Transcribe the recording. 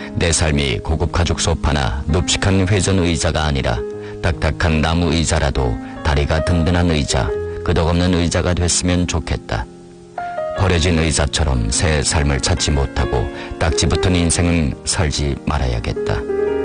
내 삶이 고급 가죽 소파나 눕직한 회전 의자가 아니라 딱딱한 나무 의자라도 다리가 든든한 의자, 끄덕없는 의자가 됐으면 좋겠다. 버려진 의자처럼 새 삶을 찾지 못하고 딱지 붙은 인생은 살지 말아야겠다.